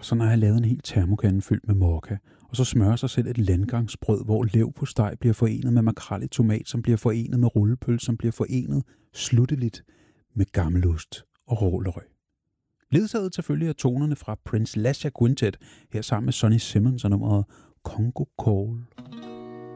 Og så når jeg lavet en helt termokande fyldt med mokka, og så smører sig selv et landgangsbrød, hvor leverpostej bliver forenet med makrel i tomat, som bliver forenet med rullepølse, som bliver forenet slutteligt med gammelost og råløg. Ledsaget selvfølgelig af tonerne fra Prince Lascia Quintet, her sammen med Sonny Simmons og nummeret Congo Call.